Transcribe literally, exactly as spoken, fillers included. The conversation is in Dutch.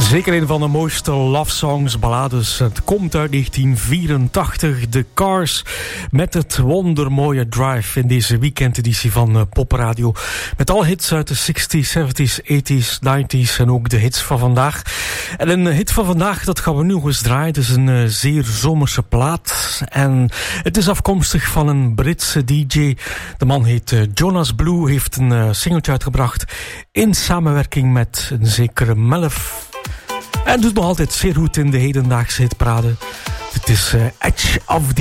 Zeker een van de mooiste love songs, ballades. Het komt uit negentien vierentachtig. The Cars met het wondermooie Drive in deze weekendeditie van Pop Radio. Met alle hits uit de zestig's, zeventig's, tachtig's, negentig's en ook de hits van vandaag. En een hit van vandaag, dat gaan we nu nog eens draaien. Het is een uh, zeer zomerse plaat. En het is afkomstig van een Britse D J. De man heet uh, Jonas Blue, heeft een uh, singeltje uitgebracht in samenwerking met een zekere Melf. En doet nog altijd zeer goed in de hedendaagse hitparade. Het is uh, Edge of the